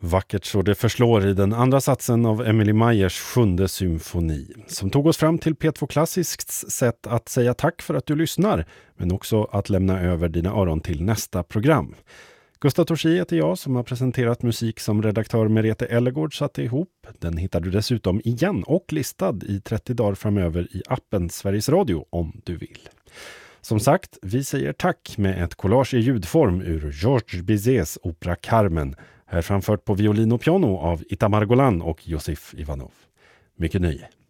Vackert så det förslår i den andra satsen av Emilie Meyers 7:e symfoni, som tog oss fram till P2 Klassisks sätt att säga tack för att du lyssnar, men också att lämna över dina öron till nästa program. Gustav Torsi heter jag som har presenterat musik som redaktör Merete Ellegård satte ihop. Den hittar du dessutom igen och listad i 30 dagar framöver i appen Sveriges Radio om du vill. Som sagt, vi säger tack med ett collage i ljudform ur Georges Bizets opera Carmen, här framfört på violin och piano av Itamar Golan och Josif Ivanov. Mycket nöje.